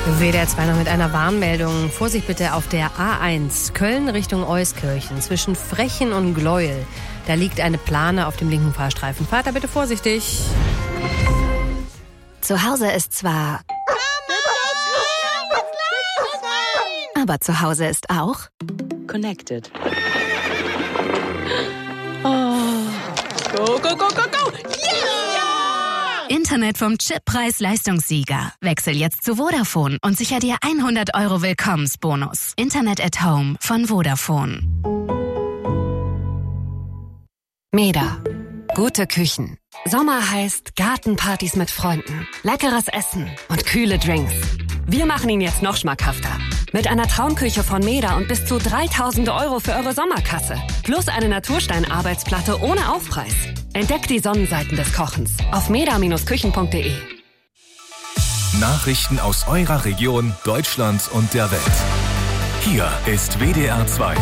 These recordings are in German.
WDR 2 noch mit einer Warnmeldung. Vorsicht bitte auf der A1 Köln Richtung Euskirchen zwischen Frechen und Gleuel. Da liegt eine Plane auf dem linken Fahrstreifen. Fahrt da bitte vorsichtig. Zu Hause ist zwar... Aber zu Hause ist auch... Connected. Oh. Go, go, go, go, go! Yeah! Internet vom Chip Preis-Leistungssieger. Wechsel jetzt zu Vodafone und sicher dir 100 € Willkommensbonus. Internet at Home von Vodafone. Meda. Gute Küchen. Sommer heißt Gartenpartys mit Freunden, leckeres Essen und kühle Drinks. Wir machen ihn jetzt noch schmackhafter. Mit einer Traumküche von Meda und bis zu 3.000 € für eure Sommerkasse. Plus eine Naturstein-Arbeitsplatte ohne Aufpreis. Entdeckt die Sonnenseiten des Kochens auf meda-küchen.de. Nachrichten aus eurer Region, Deutschland und der Welt. Hier ist WDR 2.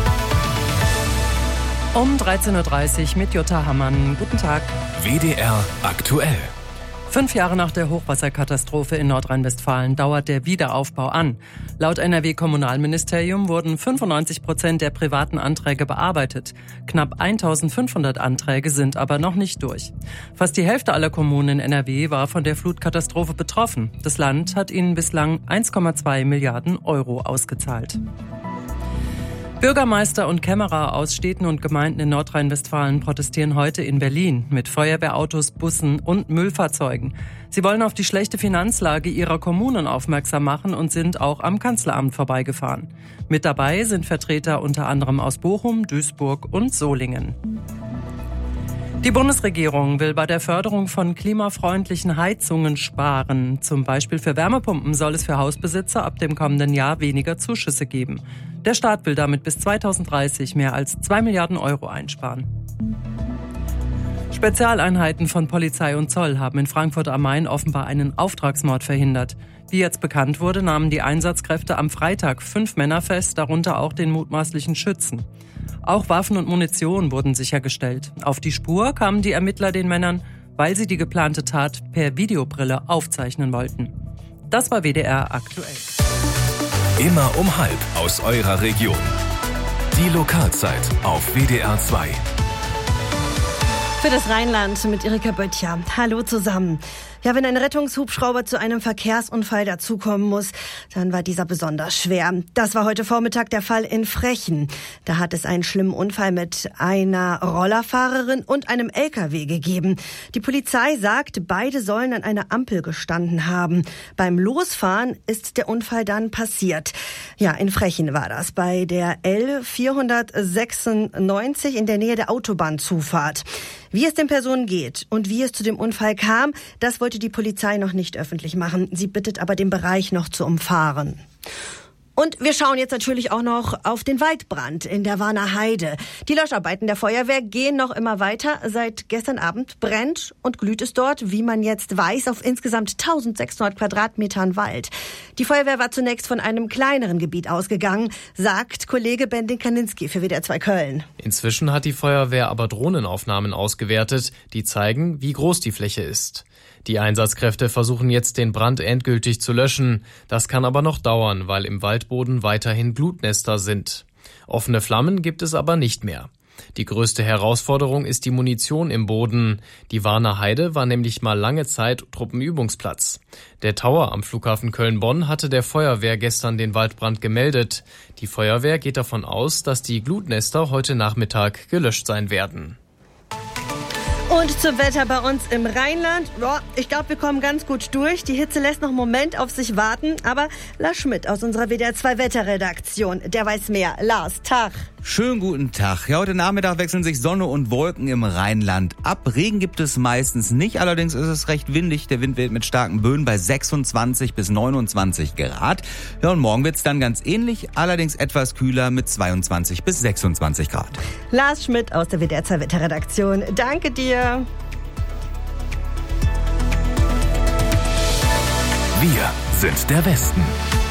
Um 13.30 Uhr mit Jutta Hammann. Guten Tag. WDR aktuell. 5 Jahre nach der Hochwasserkatastrophe in Nordrhein-Westfalen dauert der Wiederaufbau an. Laut NRW-Kommunalministerium wurden 95% der privaten Anträge bearbeitet. Knapp 1.500 Anträge sind aber noch nicht durch. Fast die Hälfte aller Kommunen in NRW war von der Flutkatastrophe betroffen. Das Land hat ihnen bislang 1,2 Milliarden € ausgezahlt. Bürgermeister und Kämmerer aus Städten und Gemeinden in Nordrhein-Westfalen protestieren heute in Berlin mit Feuerwehrautos, Bussen und Müllfahrzeugen. Sie wollen auf die schlechte Finanzlage ihrer Kommunen aufmerksam machen und sind auch am Kanzleramt vorbeigefahren. Mit dabei sind Vertreter unter anderem aus Bochum, Duisburg und Solingen. Die Bundesregierung will bei der Förderung von klimafreundlichen Heizungen sparen. Zum Beispiel für Wärmepumpen soll es für Hausbesitzer ab dem kommenden Jahr weniger Zuschüsse geben. Der Staat will damit bis 2030 mehr als 2 Milliarden € einsparen. Spezialeinheiten von Polizei und Zoll haben in Frankfurt am Main offenbar einen Auftragsmord verhindert. Wie jetzt bekannt wurde, nahmen die Einsatzkräfte am Freitag 5 Männer fest, darunter auch den mutmaßlichen Schützen. Auch Waffen und Munition wurden sichergestellt. Auf die Spur kamen die Ermittler den Männern, weil sie die geplante Tat per Videobrille aufzeichnen wollten. Das war WDR aktuell. Immer um 12:30 aus eurer Region. Die Lokalzeit auf WDR 2. Für das Rheinland mit Erika Böttcher. Hallo zusammen. Ja, wenn ein Rettungshubschrauber zu einem Verkehrsunfall dazukommen muss, dann war dieser besonders schwer. Das war heute Vormittag der Fall in Frechen. Da hat es einen schlimmen Unfall mit einer Rollerfahrerin und einem LKW gegeben. Die Polizei sagt, beide sollen an einer Ampel gestanden haben. Beim Losfahren ist der Unfall dann passiert. Ja, in Frechen war das, bei der L496 in der Nähe der Autobahnzufahrt. Wie es den Personen geht und wie es zu dem Unfall kam, das wollte die Polizei noch nicht öffentlich machen. Sie bittet aber, den Bereich noch zu umfahren. Und wir schauen jetzt natürlich auch noch auf den Waldbrand in der Warner Heide. Die Löscharbeiten der Feuerwehr gehen noch immer weiter. Seit gestern Abend brennt und glüht es dort, wie man jetzt weiß, auf insgesamt 1600 Quadratmetern Wald. Die Feuerwehr war zunächst von einem kleineren Gebiet ausgegangen, sagt Kollege Bending Kaninski für WDR 2 Köln. Inzwischen hat die Feuerwehr aber Drohnenaufnahmen ausgewertet, die zeigen, wie groß die Fläche ist. Die Einsatzkräfte versuchen jetzt, den Brand endgültig zu löschen. Das kann aber noch dauern, weil im Waldboden weiterhin Glutnester sind. Offene Flammen gibt es aber nicht mehr. Die größte Herausforderung ist die Munition im Boden. Die Warner Heide war nämlich mal lange Zeit Truppenübungsplatz. Der Tower am Flughafen Köln-Bonn hatte der Feuerwehr gestern den Waldbrand gemeldet. Die Feuerwehr geht davon aus, dass die Glutnester heute Nachmittag gelöscht sein werden. Und zum Wetter bei uns im Rheinland. Ich glaube, wir kommen ganz gut durch. Die Hitze lässt noch einen Moment auf sich warten. Aber Lars Schmidt aus unserer WDR 2 Wetterredaktion, der weiß mehr. Lars, Tag. Schönen guten Tag. Ja, heute Nachmittag wechseln sich Sonne und Wolken im Rheinland ab. Regen gibt es meistens nicht. Allerdings ist es recht windig. Der Wind weht mit starken Böen bei 26 bis 29 Grad. Ja, und morgen wird es dann ganz ähnlich. Allerdings etwas kühler mit 22 bis 26 Grad. Lars Schmidt aus der WDR 2 Wetterredaktion. Danke dir. Wir sind der Westen.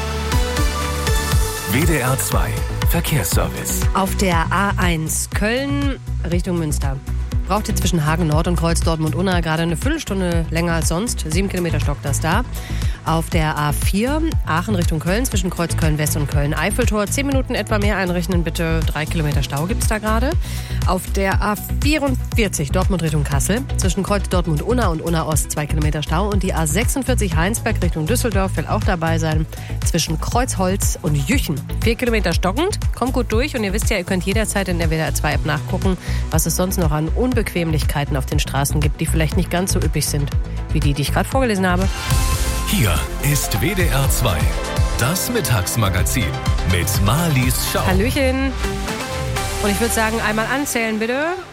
WDR 2 Verkehrsservice. Auf der A1 Köln Richtung Münster. Braucht ihr zwischen Hagen Nord und Kreuz Dortmund-Unna gerade eine Viertelstunde länger als sonst. 7 Kilometer stockt das da. Auf der A4 Aachen Richtung Köln zwischen Kreuz Köln-West und Köln-Eiffeltor 10 Minuten etwa mehr einrechnen, bitte. 3 Kilometer Stau gibt's da gerade. Auf der A44 Dortmund Richtung Kassel zwischen Kreuz Dortmund-Unna und Unna-Ost 2 Kilometer Stau. Und die A46 Heinsberg Richtung Düsseldorf will auch dabei sein zwischen Kreuzholz und Jüchen. 4 Kilometer stockend, kommt gut durch und ihr wisst ja, ihr könnt jederzeit in der WDR-2-App nachgucken, was es sonst noch an Unbequemlichkeiten auf den Straßen gibt, die vielleicht nicht ganz so üppig sind, wie die ich gerade vorgelesen habe. Hier ist WDR 2, das Mittagsmagazin mit Marlies Schau. Hallöchen. Und ich würde sagen, einmal anzählen bitte.